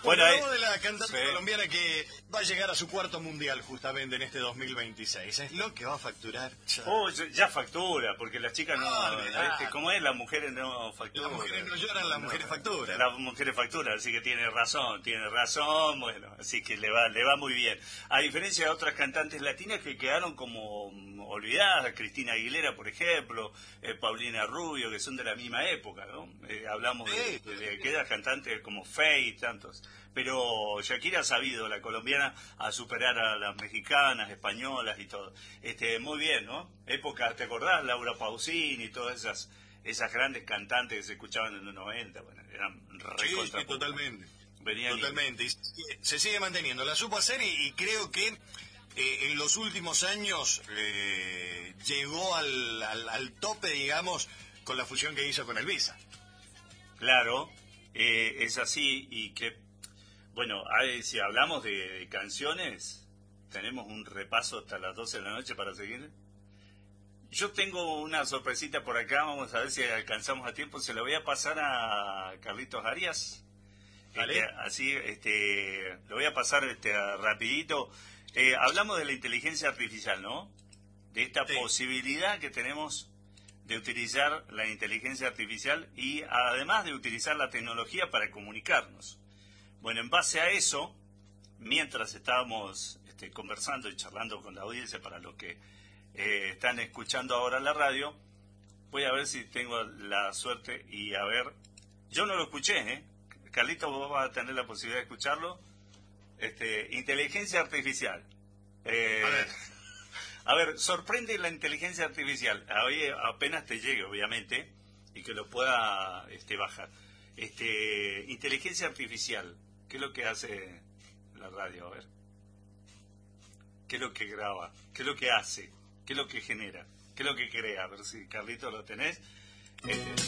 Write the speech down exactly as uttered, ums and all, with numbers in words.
Bueno, hablamos eh, de la cantante sí. colombiana que va a llegar a su cuarto mundial justamente en este dos mil veintiséis. Es lo que va a facturar. Ya. Oh, ya factura, porque las chicas no... Ah, este, ¿Cómo es? Las mujeres no facturan. Las mujeres no lloran, las mujeres facturan. Las mujeres facturan, así que tiene razón, tiene razón, bueno, así que le va, le va muy bien. A diferencia de otras cantantes latinas que quedaron como olvidadas, Cristina Aguilera, por ejemplo, eh, Paulina Rubio, que son de la misma época, ¿no? Eh, hablamos de, de, de aquellas cantantes como Faye y tantos. Pero Shakira ha sabido, la colombiana, a superar a las mexicanas, españolas y todo. Este, muy bien, ¿no? Época, ¿te acordás? Laura Pausini y todas esas esas grandes cantantes que se escuchaban en los noventa, bueno, eran recontra. Sí, sí, totalmente. Venían totalmente. Y... Y se sigue manteniendo. La supo hacer y, y creo que eh, en los últimos años eh, llegó al, al, al tope, digamos, con la fusión que hizo con Elvisa. Claro, eh, es así y que... Bueno, hay, si hablamos de, de canciones, tenemos un repaso hasta las doce de la noche para seguir. Yo tengo una sorpresita por acá, vamos a ver si alcanzamos a tiempo. Se la voy a pasar a Carlitos Arias. ¿Vale? Este, así, este, lo voy a pasar este, rapidito. Eh, hablamos de la inteligencia artificial, ¿no? De esta Sí. posibilidad que tenemos de utilizar la inteligencia artificial y además de utilizar la tecnología para comunicarnos. Bueno, en base a eso, mientras estábamos este, conversando y charlando con la audiencia para los que eh, están escuchando ahora la radio, voy a ver si tengo la suerte y a ver, yo no lo escuché, ¿eh? Carlitos, vos vas a tener la posibilidad de escucharlo. Este, inteligencia artificial. Eh, A ver. a ver, sorprende la inteligencia artificial. Hoy apenas te llegue, obviamente, y que lo pueda este, bajar. Este, inteligencia artificial. ¿Qué es lo que hace la radio? A ver. ¿Qué es lo que graba? ¿Qué es lo que hace? ¿Qué es lo que genera? ¿Qué es lo que crea? A ver si Carlitos lo tenés. Eh,